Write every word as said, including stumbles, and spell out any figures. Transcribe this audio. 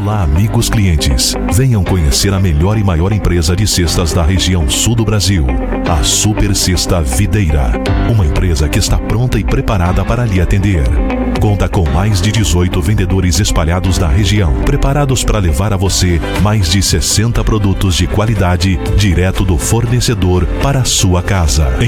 Olá, amigos clientes. Venham conhecer a melhor e maior empresa de cestas da região sul do Brasil, a Super Cesta Videira. Uma empresa que está pronta e preparada para lhe atender. Conta com mais de dezoito vendedores espalhados na região, preparados para levar a você mais de sessenta produtos de qualidade direto do fornecedor para a sua casa.